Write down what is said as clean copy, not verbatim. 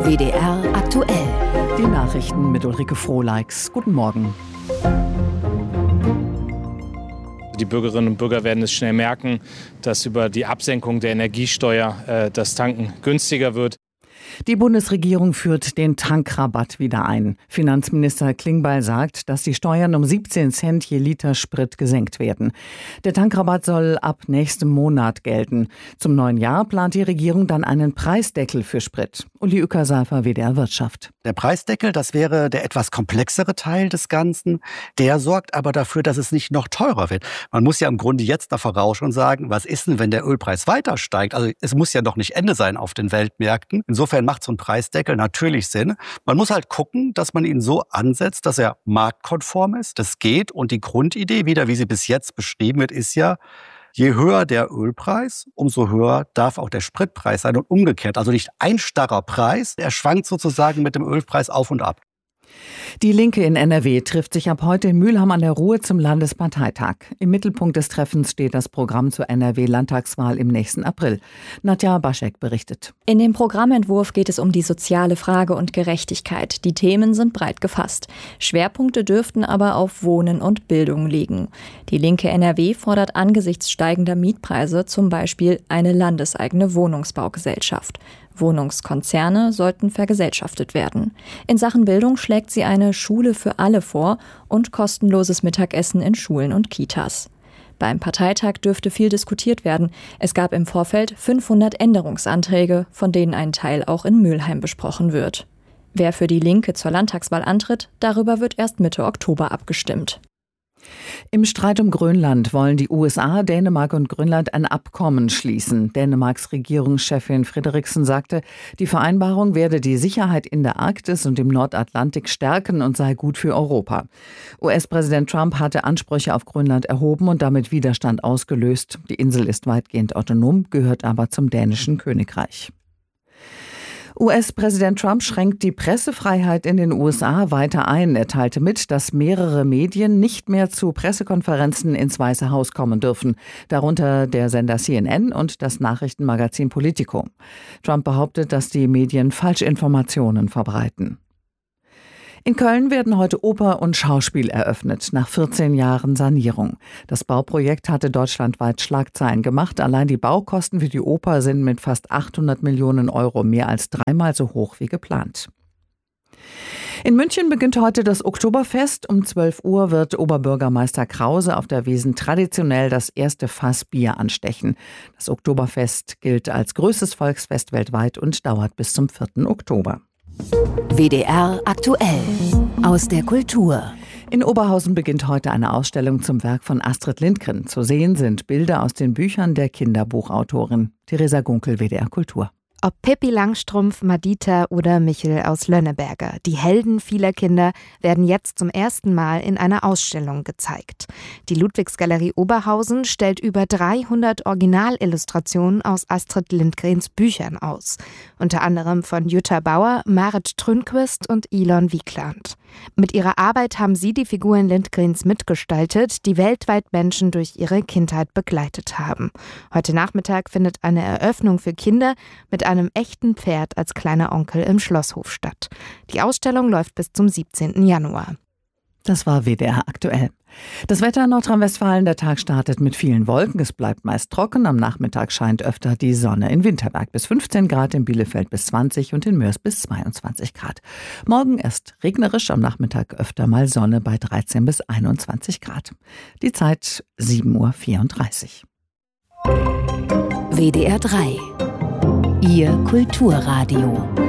WDR aktuell. Die Nachrichten mit Ulrike Frohleix. Guten Morgen. Die Bürgerinnen und Bürger werden es schnell merken, dass über die Absenkung der Energiesteuer das Tanken günstiger wird. Die Bundesregierung führt den Tankrabatt wieder ein. Finanzminister Klingbeil sagt, dass die Steuern um 17 Cent je Liter Sprit gesenkt werden. Der Tankrabatt soll ab nächstem Monat gelten. Zum neuen Jahr plant die Regierung dann einen Preisdeckel für Sprit. Uli Uecker-Seifer, WDR Wirtschaft. Der Preisdeckel, das wäre der etwas komplexere Teil des Ganzen. Der sorgt aber dafür, dass es nicht noch teurer wird. Man muss ja im Grunde jetzt noch vorausschauen und sagen, was ist denn, wenn der Ölpreis weiter steigt? Also es muss ja noch nicht Ende sein auf den Weltmärkten. Insofern macht so ein Preisdeckel natürlich Sinn. Man muss halt gucken, dass man ihn so ansetzt, dass er marktkonform ist. Das geht. Und die Grundidee, wieder wie sie bis jetzt beschrieben wird, ist ja, je höher der Ölpreis, umso höher darf auch der Spritpreis sein und umgekehrt. Also nicht ein starrer Preis, er schwankt sozusagen mit dem Ölpreis auf und ab. Die Linke in NRW trifft sich ab heute in Mülheim an der Ruhr zum Landesparteitag. Im Mittelpunkt des Treffens steht das Programm zur NRW-Landtagswahl im nächsten April. Nadja Baschek berichtet. In dem Programmentwurf geht es um die soziale Frage und Gerechtigkeit. Die Themen sind breit gefasst. Schwerpunkte dürften aber auf Wohnen und Bildung liegen. Die Linke NRW fordert angesichts steigender Mietpreise zum Beispiel eine landeseigene Wohnungsbaugesellschaft. Wohnungskonzerne sollten vergesellschaftet werden. In Sachen Bildung schlägt sie eine Schule für alle vor und kostenloses Mittagessen in Schulen und Kitas. Beim Parteitag dürfte viel diskutiert werden. Es gab im Vorfeld 500 Änderungsanträge, von denen ein Teil auch in Mülheim besprochen wird. Wer für die Linke zur Landtagswahl antritt, darüber wird erst Mitte Oktober abgestimmt. Im Streit um Grönland wollen die USA, Dänemark und Grönland ein Abkommen schließen. Dänemarks Regierungschefin Frederiksen sagte, die Vereinbarung werde die Sicherheit in der Arktis und im Nordatlantik stärken und sei gut für Europa. US-Präsident Trump hatte Ansprüche auf Grönland erhoben und damit Widerstand ausgelöst. Die Insel ist weitgehend autonom, gehört aber zum dänischen Königreich. US-Präsident Trump schränkt die Pressefreiheit in den USA weiter ein. Er teilte mit, dass mehrere Medien nicht mehr zu Pressekonferenzen ins Weiße Haus kommen dürfen, darunter der Sender CNN und das Nachrichtenmagazin Politico. Trump behauptet, dass die Medien Falschinformationen verbreiten. In Köln werden heute Oper und Schauspiel eröffnet, nach 14 Jahren Sanierung. Das Bauprojekt hatte deutschlandweit Schlagzeilen gemacht. Allein die Baukosten für die Oper sind mit fast 800 Millionen Euro, mehr als dreimal so hoch wie geplant. In München beginnt heute das Oktoberfest. Um 12 Uhr wird Oberbürgermeister Krause auf der Wiesn traditionell das erste Fass Bier anstechen. Das Oktoberfest gilt als größtes Volksfest weltweit und dauert bis zum 4. Oktober. WDR aktuell. Aus der Kultur. In Oberhausen beginnt heute eine Ausstellung zum Werk von Astrid Lindgren. Zu sehen sind Bilder aus den Büchern der Kinderbuchautorin. Theresa Gunkel, WDR Kultur. Ob Pippi Langstrumpf, Madita oder Michel aus Lönneberger, die Helden vieler Kinder werden jetzt zum ersten Mal in einer Ausstellung gezeigt. Die Ludwigsgalerie Oberhausen stellt über 300 Originalillustrationen aus Astrid Lindgrens Büchern aus. Unter anderem von Jutta Bauer, Marit Trünquist und Ilon Wieland. Mit ihrer Arbeit haben sie die Figuren Lindgrens mitgestaltet, die weltweit Menschen durch ihre Kindheit begleitet haben. Heute Nachmittag findet eine Eröffnung für Kinder mit einem echten Pferd als kleiner Onkel im Schlosshof statt. Die Ausstellung läuft bis zum 17. Januar. Das war WDR aktuell. Das Wetter in Nordrhein-Westfalen, der Tag startet mit vielen Wolken. Es bleibt meist trocken. Am Nachmittag scheint öfter die Sonne. In Winterberg bis 15 Grad, in Bielefeld bis 20 und in Mörs bis 22 Grad. Morgen erst regnerisch, am Nachmittag öfter mal Sonne bei 13 bis 21 Grad. Die Zeit 7:34 Uhr. WDR 3. Ihr Kulturradio.